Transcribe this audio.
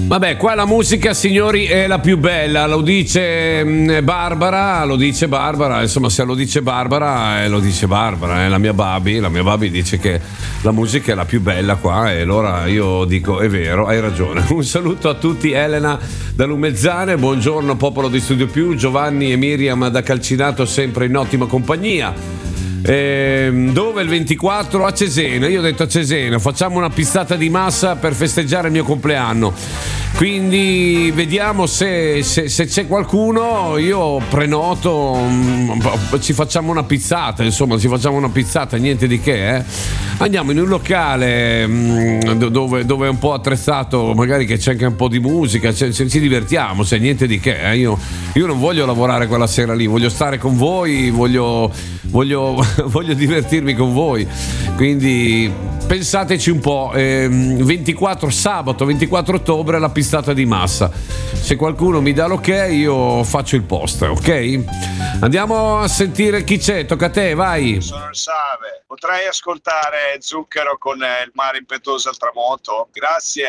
Vabbè, qua la musica, signori, è la più bella, lo dice Barbara, insomma, se lo dice Barbara, lo dice Barbara, la mia Babi dice che la musica è la più bella qua, e allora io dico, è vero, hai ragione. Un saluto a tutti, Elena da Lumezzane, buongiorno popolo di Studio Più, Giovanni e Miriam da Calcinato, sempre in ottima compagnia. Dove il 24? A Cesena. Io ho detto a Cesena facciamo una pizzata di massa per festeggiare il mio compleanno, quindi vediamo se c'è qualcuno, io prenoto, ci facciamo una pizzata, niente di che, andiamo in un locale dove è un po' attrezzato, magari che c'è anche un po' di musica, ci divertiamo, niente di che, io non voglio lavorare quella sera lì, voglio stare con voi, voglio divertirmi con voi, quindi pensateci un po'. 24 sabato 24 ottobre la pistata di massa, se qualcuno mi dà l'ok io faccio il post, ok? Andiamo a sentire chi c'è, tocca a te, vai. Sono il Save, potrei ascoltare Zucchero con il mare impetuoso al tramonto, grazie.